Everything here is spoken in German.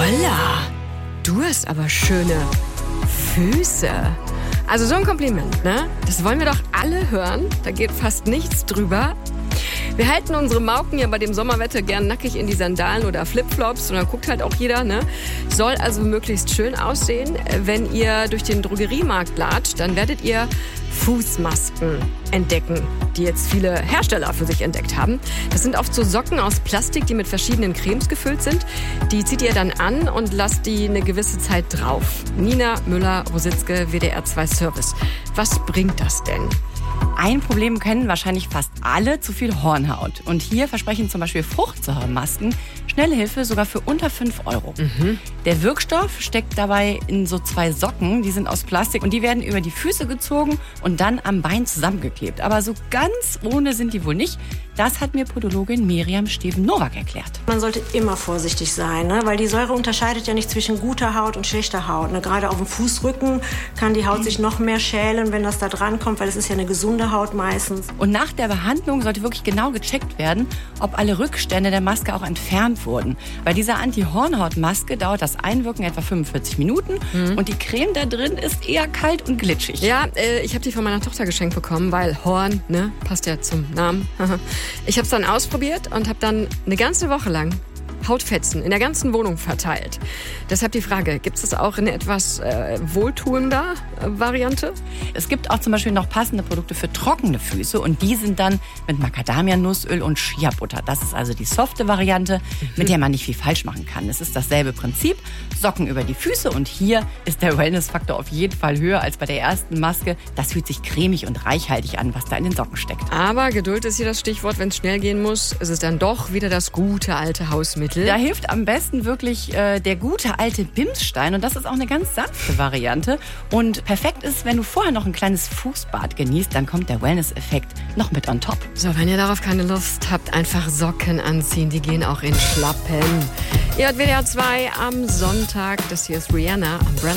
Holla, du hast aber schöne Füße. Also so ein Kompliment, ne? Das wollen wir doch alle hören. Da geht fast nichts drüber. Wir halten unsere Mauken ja bei dem Sommerwetter gern nackig in die Sandalen oder Flipflops und dann guckt halt auch jeder, ne? Soll also möglichst schön aussehen. Wenn ihr durch den Drogeriemarkt latscht, dann werdet ihr Fußmasken entdecken, die jetzt viele Hersteller für sich entdeckt haben. Das sind oft so Socken aus Plastik, die mit verschiedenen Cremes gefüllt sind. Die zieht ihr dann an und lasst die eine gewisse Zeit drauf. Nina Müller-Rositzke, WDR 2 Service. Was bringt das denn? Ein Problem kennen wahrscheinlich fast alle: zu viel Hornhaut. Und hier versprechen zum Beispiel Fruchtsäuremasken schnelle Hilfe, sogar für unter 5 Euro. Der Wirkstoff steckt dabei in so 2 Socken, die sind aus Plastik und die werden über die Füße gezogen und dann am Bein zusammengeklebt. Aber so ganz ohne sind die wohl nicht. Das hat mir Podologin Miriam Steven-Nowak erklärt. Man sollte immer vorsichtig sein, ne? Weil die Säure unterscheidet ja nicht zwischen guter Haut und schlechter Haut. Ne? Gerade auf dem Fußrücken kann die Haut sich noch mehr schälen, wenn das da dran kommt, weil es ist ja eine gesunde Haut meistens. Und nach der Behandlung sollte wirklich genau gecheckt werden, ob alle Rückstände der Maske auch entfernt wurden. Bei dieser Anti-Hornhaut-Maske dauert das Einwirken etwa 45 Minuten und die Creme da drin ist eher kalt und glitschig. Ja, ich habe die von meiner Tochter geschenkt bekommen, weil Horn, ne, passt ja zum Namen. Ich habe es dann ausprobiert und habe dann eine ganze Woche lang Hautfetzen in der ganzen Wohnung verteilt. Deshalb die Frage, gibt es das auch in eine etwas wohltuender Variante? Es gibt auch zum Beispiel noch passende Produkte für trockene Füße und die sind dann mit Macadamia-Nussöl und Shea-Butter. Das ist also die softe Variante, mit der man nicht viel falsch machen kann. Es ist dasselbe Prinzip, Socken über die Füße und hier ist der Wellness-Faktor auf jeden Fall höher als bei der ersten Maske. Das fühlt sich cremig und reichhaltig an, was da in den Socken steckt. Aber Geduld ist hier das Stichwort, wenn es schnell gehen muss. Es ist dann doch wieder das gute alte Hausmittel. Da hilft am besten wirklich der gute alte Bimsstein und das ist auch eine ganz sanfte Variante. Und perfekt ist, wenn du vorher noch ein kleines Fußbad genießt, dann kommt der Wellness-Effekt noch mit on top. So, wenn ihr darauf keine Lust habt, einfach Socken anziehen, die gehen auch in Schlappen. Ihr hört WDR 2 am Sonntag, das hier ist Rihanna, Umbrella.